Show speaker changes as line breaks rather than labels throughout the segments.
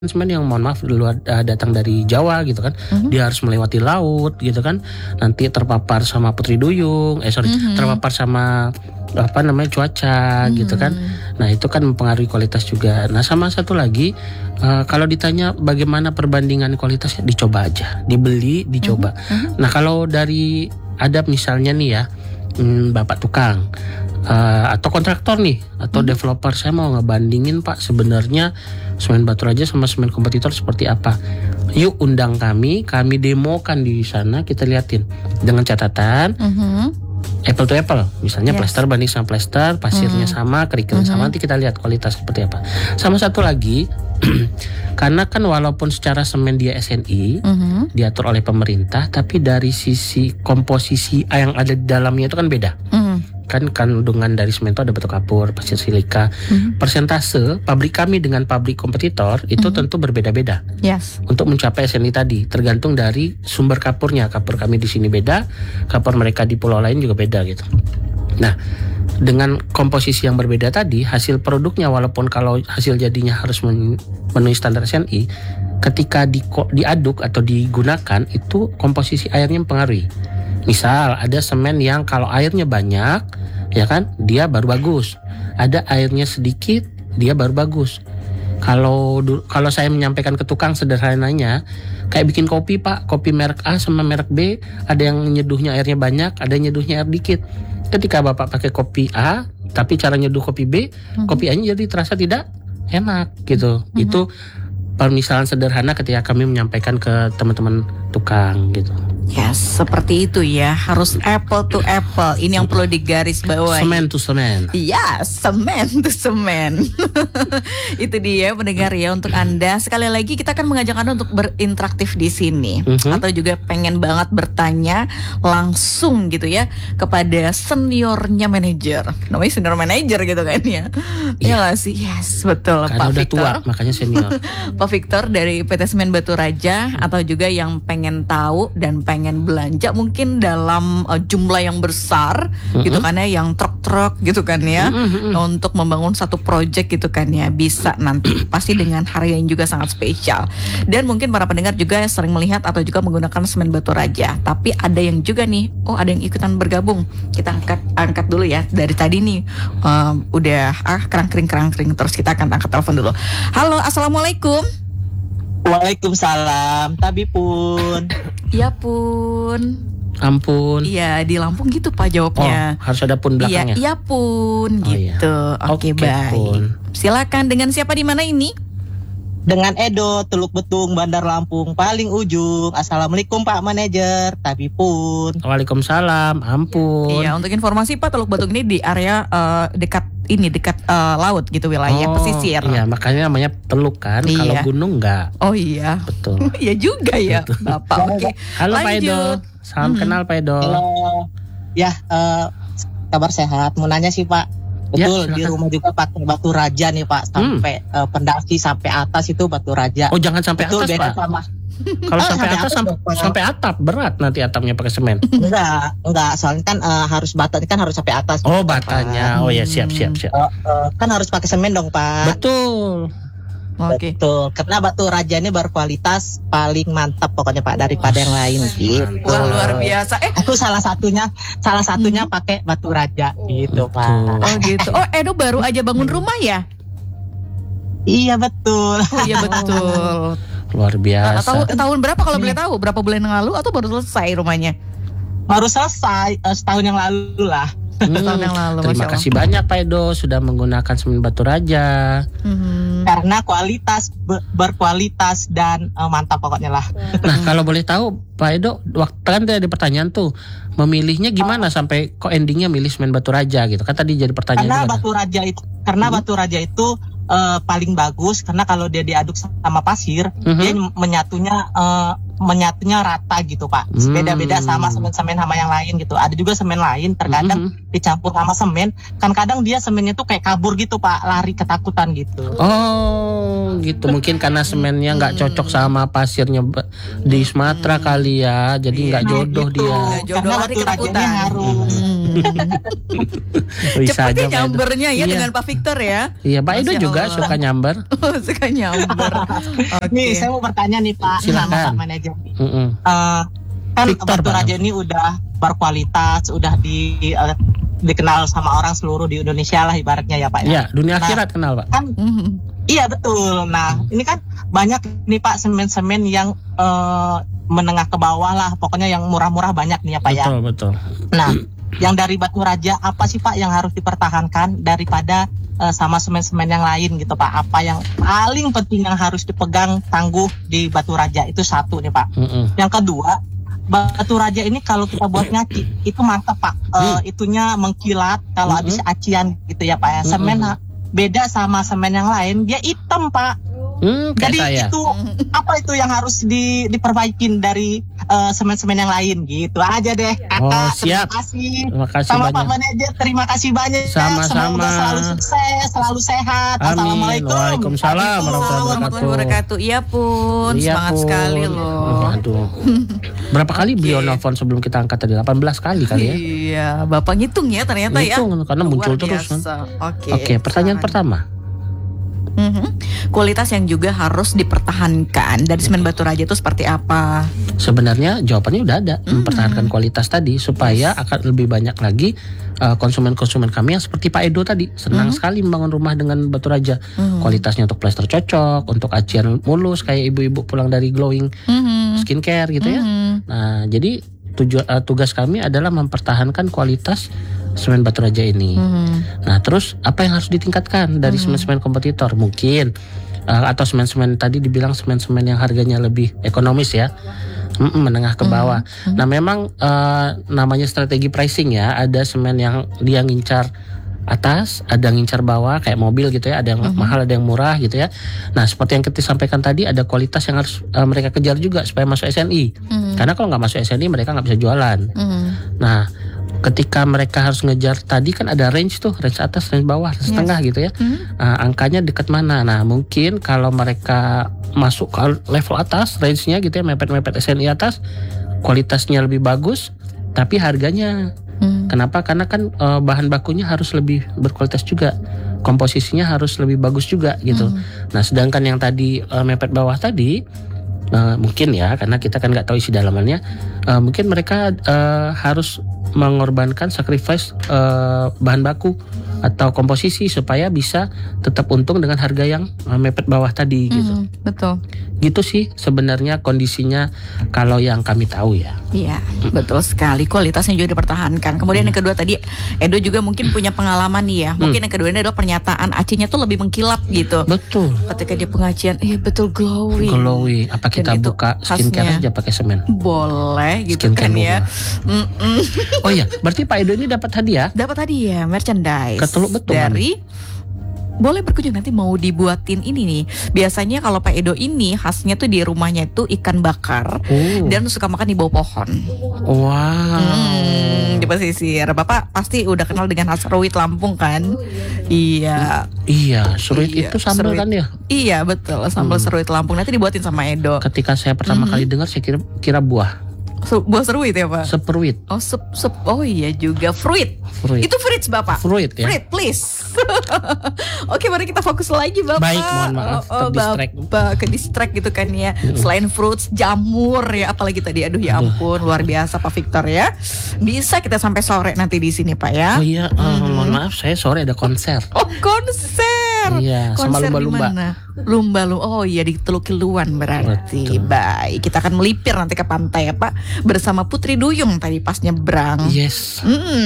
semen yang mohon maaf datang dari Jawa gitu kan, dia harus melewati laut gitu kan, nanti terpapar sama putri duyung, terpapar sama cuaca gitu kan. Nah itu kan mempengaruhi kualitas juga. Nah sama satu lagi, kalau ditanya bagaimana perbandingan kualitasnya, dicoba aja, dibeli, dicoba. Nah kalau dari ada misalnya nih ya, bapak tukang atau kontraktor nih atau developer, saya mau ngebandingin Pak sebenarnya semen Baturaja sama semen kompetitor seperti apa. Yuk undang kami demokan di sana, kita liatin dengan catatan apple to apple, misalnya plester banding sama plester, pasirnya sama, kerikilnya sama, nanti kita lihat kualitas seperti apa. Sama satu lagi, karena kan walaupun secara semen dia SNI diatur oleh pemerintah, tapi dari sisi komposisi yang ada di dalamnya itu kan beda. Kan kandungan dari semen itu ada batu kapur, pasir silika. Persentase pabrik kami dengan pabrik kompetitor itu tentu berbeda-beda. Untuk mencapai SNI tadi, tergantung dari sumber kapurnya. Kapur kami di sini beda, kapur mereka di pulau lain juga beda gitu. Nah, dengan komposisi yang berbeda tadi, hasil produknya walaupun kalau hasil jadinya harus memenuhi standar SNI, ketika diaduk atau digunakan itu komposisi airnya mempengaruhi. Misal ada semen yang kalau airnya banyak, ya kan, dia baru bagus. Ada airnya sedikit, dia baru bagus. Kalau saya menyampaikan ke tukang sederhananya, kayak bikin kopi Pak, kopi merek A sama merek B, ada yang nyeduhnya airnya banyak, ada yang nyeduhnya air dikit. Ketika Bapak pakai kopi A, tapi cara nyeduh kopi B, kopi A-nya jadi terasa tidak enak gitu. Itu permisalan sederhana ketika kami menyampaikan ke teman-teman tukang gitu.
Ya, seperti itu ya. Harus apple to apple. Ini yang perlu digarisbawahi.
Semen to semen.
Ya, semen to semen. Itu dia pendengar ya untuk Anda. Sekali lagi kita akan mengajak Anda untuk berinteraktif di sini. Atau juga pengen banget bertanya langsung gitu ya kepada seniornya manajer. Namanya senior manajer gitu kan ya. Iya gak sih? Yes, betul.
Karena
Pak
udah
Victor
tua, makanya senior.
Pak Victor dari PT Semen Baturaja, atau juga yang pengen tahu dan pengen belanja mungkin dalam jumlah yang besar gitu kan ya, yang truk-truk gitu kan ya, untuk membangun satu project gitu kan ya, bisa nanti pasti dengan harga yang juga sangat spesial. Dan mungkin para pendengar juga sering melihat atau juga menggunakan semen Baturaja, tapi ada yang juga nih, ada yang ikutan bergabung. Kita angkat dulu ya, dari tadi nih udah kerang-kering terus, kita akan angkat telepon dulu. Halo, assalamualaikum.
Waalaikumsalam, Tabi Pun.
Ya Pun.
Ampun.
Iya, di Lampung gitu Pak jawabnya.
Harus ada pun belakangnya.
Iya Pun gitu. Oke, baik. Pun. Silakan, dengan siapa di mana ini?
Dengan Edo, Teluk Betung, Bandar Lampung, paling ujung. Assalamualaikum Pak Manajer, Tabi Pun.
Waalaikumsalam, ampun.
Iya, untuk informasi Pak, Teluk Betung ini di area dekat laut gitu, wilayah pesisir.
Iya, makanya namanya teluk kan. Kalau gunung enggak.
Oh iya.
Betul.
Iya juga ya, Bapak. Oke.
Halo Pak Edo. Salam kenal Pak Edo.
Halo. Ya, kabar sehat. Mau nanya sih Pak. Betul, di rumah juga pakai Baturaja nih Pak, sampai pendaki sampai atas itu Baturaja.
Oh, jangan sampai atas Pak. Kalau sampai atas sampai atap, berat nanti atapnya pakai semen.
Enggak, soalnya kan harus batanya kan harus sampai atas.
Oh, batanya. Pak. Oh ya, siap.
Kan harus pakai semen dong Pak.
Betul.
Oke.
Betul, karena Baturaja ini berkualitas paling mantap pokoknya Pak daripada yang lain gitu.
Wah, luar biasa.
Aku salah satunya pakai Baturaja gitu Pak.
Oh gitu. Oh, Edo baru aja bangun rumah ya?
Iya betul.
Oh iya betul.
Luar biasa.
Tahun berapa kalau boleh tahu? Berapa bulan yang lalu atau baru selesai rumahnya?
Baru selesai setahun yang lalu lah.
Tahun yang lalu.
Terima kasih banyak Pak Edo sudah menggunakan semen Baturaja.
Karena berkualitas dan mantap pokoknya lah.
Nah, kalau boleh tahu Pak Edo, waktu kan ada pertanyaan tuh, memilihnya gimana sampai kok endingnya milih semen Baturaja gitu? Kan tadi jadi pertanyaan.
Karena Baturaja itu paling bagus, karena kalau dia diaduk sama pasir, dia menyatunya rata gitu Pak. Beda-beda sama semen-semen sama yang lain gitu. Ada juga semen lain terkadang dicampur sama semen, kan kadang dia semennya tuh kayak kabur gitu Pak, lari ketakutan gitu.
Oh gitu, mungkin karena semennya nggak cocok sama pasirnya di Sumatera kali ya, jadi nggak jodoh
gitu.
dia.
Karena Baturajanya harus
Bisa
Cepet
aja
ya
Pak Edo.
nyambernya ya
Iya.
dengan Pak Victor ya.
Iya, Pak Edo
Masya
juga
Allah.
suka nyamber.
Suka nyamber. Oke.
Nih saya mau bertanya nih Pak,
Silakan.
sama Pak Manajer.
Mm-mm.
Kan
Victor,
Batu
Pak.
Raja ini udah berkualitas, udah dikenal sama orang seluruh di Indonesia lah ibaratnya ya Pak ya.
Iya, dunia
Nah,
akhirat kenal Pak.
Kan
Mhm.
iya betul. Nah ini kan banyak nih Pak semen-semen yang menengah ke bawah lah, pokoknya yang murah-murah banyak nih ya Pak ya.
Betul, betul.
Nah yang dari Batu Raja apa sih Pak yang harus dipertahankan daripada sama semen-semen yang lain gitu Pak? Apa yang paling penting yang harus dipegang tangguh di Batu Raja itu satu nih Pak.
Mm-mm.
Yang kedua, Batu Raja ini kalau kita buat ngaci itu mantap Pak. Itunya mengkilat kalau habis acian gitu ya Pak ya. Semen beda sama semen yang lain, dia hitam Pak.
Kayak
Jadi
saya.
itu apa itu yang harus diperbaikin dari semen-semen yang lain gitu aja deh.
Oh,
Kakak,
siap.
terima kasih.
Terima kasih
Sama
banyak.
Pak Manajer, terima kasih banyak.
Sama-sama.
Semoga selalu sukses, selalu sehat.
Amin.
Assalamualaikum.
Waalaikumsalam
Warahmatullahi wabarakatuh. Iya pun,
Iya,
semangat
Pun.
sekali loh.
Waduh. Berapa kali beliau nelfon sebelum kita angkat tadi? 18 kali kali ya.
Iya, Bapak ngitung ya ternyata ya.
Ngitung, karena muncul
Luar
terus kan.
biasa.
Oke, pertanyaan
silakan.
pertama.
Kualitas yang juga harus dipertahankan dari semen Batu Raja itu seperti apa?
Sebenarnya jawabannya udah ada, mempertahankan kualitas tadi supaya akan lebih banyak lagi konsumen-konsumen kami yang seperti Pak Edo tadi senang sekali membangun rumah dengan Batu Raja. Kualitasnya untuk plester cocok, untuk acian mulus kayak ibu-ibu pulang dari glowing skincare gitu ya. Nah, jadi tugas kami adalah mempertahankan kualitas semen Batu Raja ini. Nah, terus apa yang harus ditingkatkan dari semen-semen kompetitor? Mungkin atau semen-semen tadi dibilang semen-semen yang harganya lebih ekonomis ya, menengah ke bawah. Nah, memang namanya strategi pricing ya. Ada semen yang dia ngincar atas, ada yang ngincar bawah kayak mobil gitu ya. Ada yang mahal, ada yang murah gitu ya. Nah, seperti yang kita sampaikan tadi, ada kualitas yang harus mereka kejar juga supaya masuk SNI. Karena kalau nggak masuk SNI mereka nggak bisa jualan. Nah, ketika mereka harus ngejar tadi kan ada range tuh, range atas, range bawah, range tengah gitu ya. Angkanya dekat mana? Nah, mungkin kalau mereka masuk ke level atas, range-nya gitu ya, mepet-mepet SNI atas, kualitasnya lebih bagus, tapi harganya. Kenapa? Karena kan bahan bakunya harus lebih berkualitas juga, komposisinya harus lebih bagus juga gitu. Nah, sedangkan yang tadi mepet bawah tadi, mungkin ya, karena kita kan nggak tahu isi dalamannya, mungkin mereka harus mengorbankan sacrifice bahan baku atau komposisi supaya bisa tetap untung dengan harga yang mepet bawah tadi gitu.
Betul.
Gitu sih sebenarnya kondisinya kalau yang kami tahu ya.
Iya, betul sekali. Kualitasnya juga dipertahankan. Kemudian yang kedua tadi, Edo juga mungkin punya pengalaman nih ya. Mungkin yang kedua ini adalah pernyataan acinya tuh lebih mengkilap gitu.
Betul.
Ketika dia pengacian, betul glowing.
Glowy. Apa kita
Dan itu
buka skincare
khasnya.
aja pakai semen?
Boleh gitu
Skincare
kan ya.
Oh iya, berarti Pak Edo ini dapat hadiah.
Dapat tadi ya merchandise
Keteluk betul,
dari boleh berkunjung, nanti mau dibuatin ini nih. Biasanya kalau Pak Edo ini khasnya tuh di rumahnya itu ikan bakar dan suka makan di bawah pohon.
Wow.
Di pesisir. Bapak pasti udah kenal dengan khas Ruit Lampung kan? Iya.
Iya, seruit
Iya,
itu sambal
seruit.
kan ya.
Iya betul, sambal Seruit Lampung nanti dibuatin sama Edo.
Ketika saya pertama kali dengar saya kira buah,
Buah seruit ya Pak?
seperuit.
Oh, oh iya juga fruit.
Fruit.
Itu fruits Bapak.
Fruit ya.
Fruit, please. Oke, mari kita fokus lagi Bapak.
Baik, mohon maaf, terdistract.
Bapak ke distract gitu kan ya. Selain fruits, jamur ya, apalagi tadi. Aduh ya ampun, luar biasa Pak Victor ya. Bisa kita sampai sore nanti di sini Pak ya.
Oh iya, mohon maaf saya sore ada konser.
Oh, konser.
Iya, sama
Konser di
lumba-lumba.
mana? Lumba-lumba. Oh iya, di Teluk Kiluan berarti.
Betul.
Baik, kita akan melipir nanti ke pantai ya Pak, bersama Putri Duyung tadi pas nyebrang.
Yes.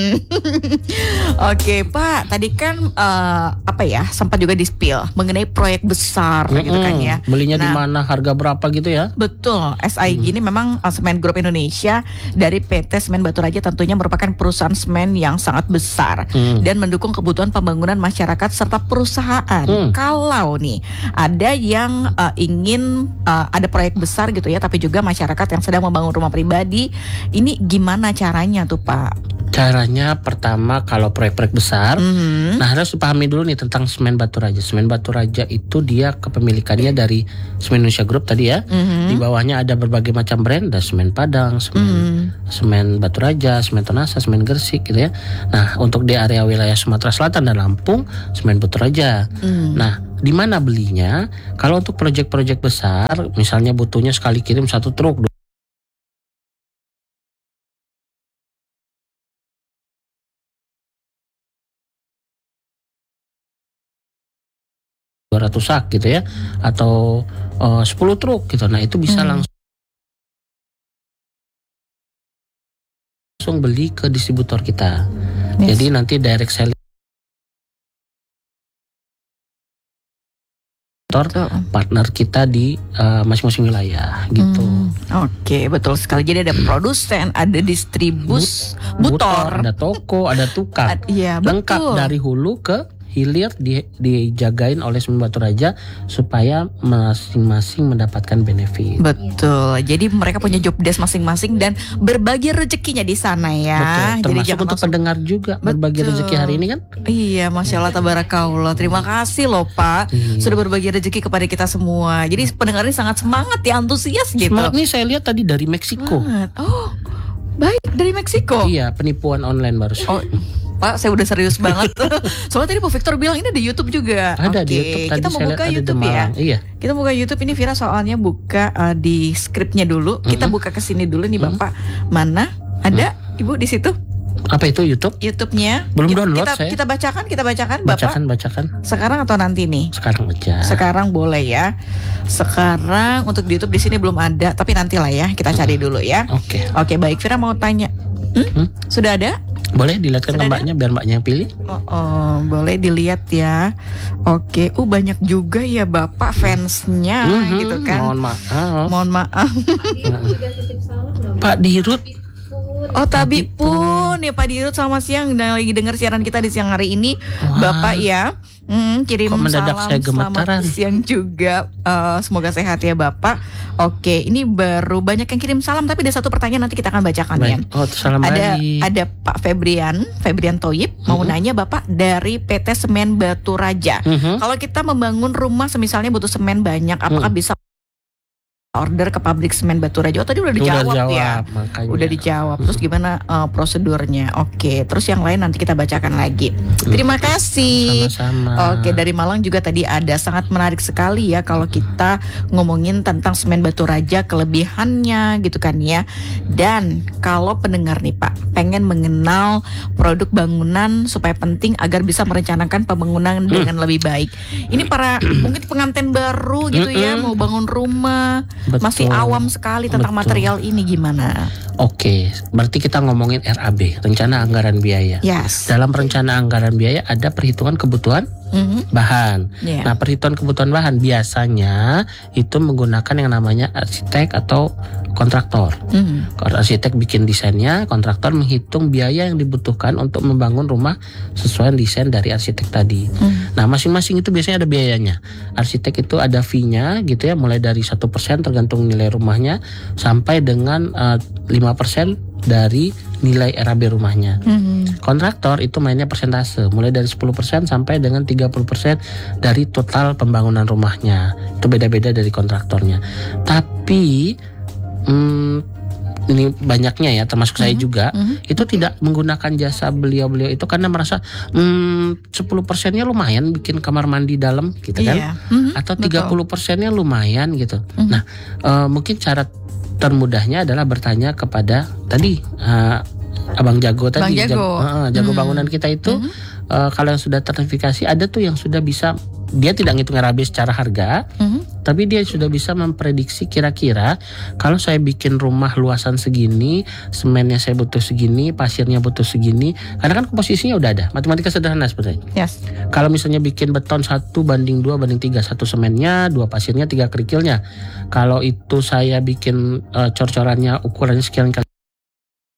Oke Pak, tadi kan apa ya, sempat juga di-spill mengenai proyek besar gitu kan ya.
Belinya di
Nah,
mana, harga berapa gitu ya?
betul, SIG ini memang Semen Group Indonesia dari PT Semen Batu Raja tentunya merupakan perusahaan semen yang sangat besar dan mendukung kebutuhan pembangunan masyarakat serta perusahaan. Kalau nih ada yang ingin ada proyek besar gitu ya, tapi juga masyarakat yang sedang membangun rumah pribadi, ini gimana caranya tuh Pak?
Caranya pertama kalau proyek-proyek besar, nah harus dipahami dulu nih tentang Semen Batu Raja. Semen Batu Raja itu dia kepemilikannya dari Semen Indonesia Group tadi ya. Di bawahnya ada berbagai macam brand, ada Semen Padang, Semen Batu Raja, Semen Tonasa, Semen Gresik gitu ya. Nah untuk di area wilayah Sumatera Selatan dan Lampung, Semen Batu Raja. Nah di mana belinya? Kalau untuk proyek-proyek besar, misalnya butuhnya sekali kirim 1 truk. 200 sak gitu ya, atau 10 truk gitu. Nah itu bisa langsung beli ke distributor kita. Jadi nanti direct selling partner kita di masing-masing wilayah gitu.
Oke, betul sekali. Jadi ada produsen, ada distributor,
ada toko, ada tukang.
Iya,
lengkap
betul.
dari hulu ke hilir dijagain oleh Semen Batu Raja supaya masing-masing mendapatkan benefit.
Betul. Jadi mereka punya job desk masing-masing dan berbagi rezekinya di sana ya.
Betul. Termasuk
Jadi jangan
untuk pendengar juga berbagi rezeki hari ini kan?
Iya, Masya Allah, tabarakallah. Terima kasih loh Pak, sudah berbagi rezeki kepada kita semua. Jadi pendengar ini sangat semangat ya, antusias gitu.
Semangat nih saya lihat tadi dari Meksiko.
Oh, baik, dari Meksiko.
Iya, penipuan online baru.
Oh, Pak, saya udah serius banget. Soalnya tadi Pak Victor bilang ini ada YouTube juga.
Ada di YouTube. Tadi
kita mau
saya
buka
lihat ada di
YouTube ya.
Malang. Iya.
Kita buka YouTube ini, Vira soalnya buka di skripnya dulu. Kita buka ke sini dulu nih Bapak. Mana? Ada Ibu di situ?
Apa itu YouTube?
YouTube-nya.
Belum download
kita,
saya.
Kita bacakan Bapak.
Bacakan.
Sekarang atau nanti nih?
Sekarang aja.
Sekarang boleh ya. Sekarang untuk di YouTube di sini belum ada, tapi nantilah ya. Kita cari dulu ya. Oke, baik. Vira mau tanya. Sudah ada?
Boleh dilihatkan ke mbaknya biar mbaknya yang pilih.
Oh, boleh dilihat ya. Oke, banyak juga ya Bapak fansnya gitu kan. Mohon maaf. Pak
Dirut.
Oh, Tabib pun ya Pak Dirut, selamat siang dan lagi dengar siaran kita di siang hari ini. Bapak ya. Kirim salam selamat siang juga. Semoga sehat ya Bapak. Oke, ini baru banyak yang kirim salam, tapi ada satu pertanyaan nanti kita akan bacakan ya.
Salam
ada Pak Febrian Toyib mau nanya Bapak dari PT Semen Batu Raja. Kalau kita membangun rumah semisalnya butuh semen banyak, apakah bisa order ke pabrik Semen Batu Raja? Tadi udah dijawab ya.
Makanya.
Udah dijawab. Terus gimana prosedurnya? Oke, terus yang lain nanti kita bacakan lagi. Terima kasih.
Sama-sama.
Oke, dari Malang juga tadi ada, sangat menarik sekali ya kalau kita ngomongin tentang Semen Batu Raja, kelebihannya gitu kan ya. Dan kalau pendengar nih Pak pengen mengenal produk bangunan supaya penting agar bisa merencanakan pembangunan dengan lebih baik. Ini para mungkin pengantin baru gitu ya, mau bangun rumah.
Betul.
Masih awam sekali tentang material ini, gimana?
Oke, berarti kita ngomongin RAB, rencana anggaran biaya.
Yes.
Dalam rencana anggaran biaya ada perhitungan kebutuhan bahan. Nah, perhitungan kebutuhan bahan biasanya itu menggunakan yang namanya arsitek atau kontraktor. Arsitek bikin desainnya, kontraktor menghitung biaya yang dibutuhkan untuk membangun rumah sesuai desain dari arsitek tadi. Nah, masing-masing itu biasanya ada biayanya. Arsitek itu ada fee-nya gitu ya, mulai dari 1% tergantung nilai rumahnya sampai dengan 5% dari nilai RAB rumahnya. Kontraktor itu mainnya persentase, mulai dari 10% sampai dengan 30% dari total pembangunan rumahnya. Itu beda-beda dari kontraktornya. Tapi ini banyaknya ya, termasuk saya juga, itu tidak menggunakan jasa beliau-beliau itu karena merasa 10%-nya lumayan bikin kamar mandi dalam gitu kan, atau 30%-nya lumayan gitu. Nah, mungkin cara termudahnya adalah bertanya kepada tadi Abang Jago tadi, jago bangunan kita itu. Kalau yang sudah terverifikasi, ada tuh yang sudah bisa, dia tidak ngitung RAB secara harga, tapi dia sudah bisa memprediksi kira-kira kalau saya bikin rumah luasan segini, semennya saya butuh segini, pasirnya butuh segini, karena kan komposisinya udah ada, matematika sederhana sebenarnya.
Yes.
Kalau misalnya bikin beton 1:2:3, 1 semennya, 2 pasirnya, 3 kerikilnya. Kalau itu saya bikin cor-corannya ukurannya sekian kali